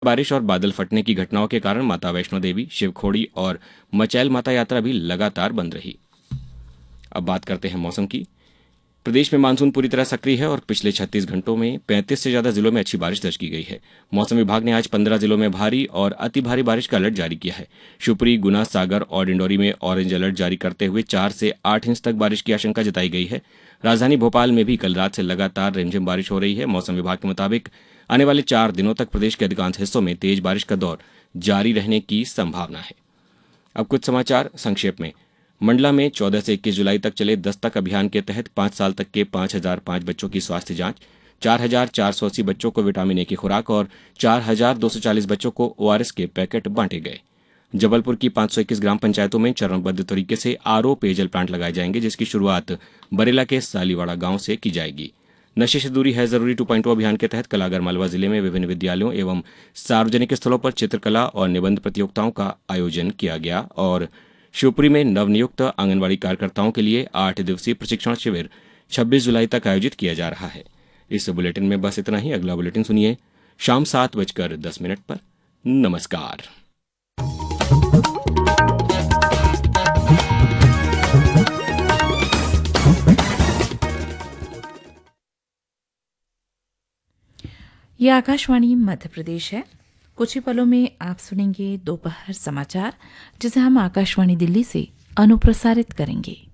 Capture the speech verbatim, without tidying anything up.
बारिश और बादल फटने की घटनाओं के कारण माता वैष्णो देवी, शिवखोड़ी और मचैल माता यात्रा भी लगातार बंद रही। अब बात करते हैं मौसम की। प्रदेश में मानसून पूरी तरह सक्रिय है और पिछले छत्तीस घंटों में पैंतीस से ज्यादा जिलों में अच्छी बारिश दर्ज की गई है। मौसम विभाग ने आज पंद्रह जिलों में भारी और अति भारी बारिश का अलर्ट जारी किया है। शिवपुरी, गुना, सागर और डिंडौरी में ऑरेंज अलर्ट जारी करते हुए चार से आठ इंच तक बारिश की आशंका जताई गई है। राजधानी भोपाल में भी कल रात से लगातार रिमझिम बारिश हो रही है। मौसम विभाग के मुताबिक आने वाले चार दिनों तक प्रदेश के अधिकांश हिस्सों में तेज बारिश का दौर जारी रहने की संभावना है। अब कुछ समाचार संक्षेप में। मंडला में चौदह से इक्कीस जुलाई तक चले दस्तक अभियान के तहत पाँच साल तक के पाँच हजार पाँच बच्चों की स्वास्थ्य जांच, चार हजार चार सौ अस्सी बच्चों को विटामिन ए की खुराक और चार हजार दो सौ चालीस बच्चों को ओआरएस के पैकेट बांटे गए। जबलपुर की पाँच सौ इक्कीस ग्राम पंचायतों में चरणबद्ध तरीके से आरओ पेयजल प्लांट लगाए जाएंगे, जिसकी शुरुआत बरेला के सालीवाड़ा गांव से की जाएगी। नशे से दूरी है जरूरी टू पॉइंट अभियान के तहत कल आगरमालवा जिले में विभिन्न विद्यालयों एवं सार्वजनिक स्थलों पर चित्रकला और निबंध प्रतियोगिताओं का आयोजन किया गया और शिवपुरी में नवनियुक्त आंगनबाड़ी कार्यकर्ताओं के लिए आठ दिवसीय प्रशिक्षण शिविर छब्बीस जुलाई तक आयोजित किया जा रहा है। इस बुलेटिन में बस इतना ही। अगला बुलेटिन सुनिए शाम सात बजकर दस मिनट पर। नमस्कार। ये आकाशवाणी मध्य प्रदेश है। कुछ ही पलों में आप सुनेंगे दोपहर समाचार, जिसे हम आकाशवाणी दिल्ली से अनुप्रसारित करेंगे।